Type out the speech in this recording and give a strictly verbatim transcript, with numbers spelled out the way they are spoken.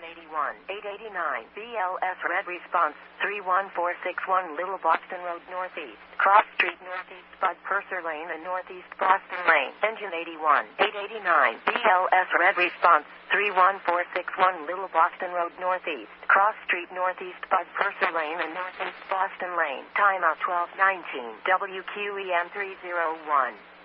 eighty-one, eight eighty-nine, B L S red response, three one four six one Little Boston Road Northeast, Cross Street Northeast, Bud Purser Lane and Northeast Boston Lane, engine eighty-one, eight eighty-nine, B L S red response, three one four six one Little Boston Road Northeast, Cross Street Northeast, Bud Purser Lane and Northeast Boston Lane, timeout twelve nineteen, W Q E M three oh one.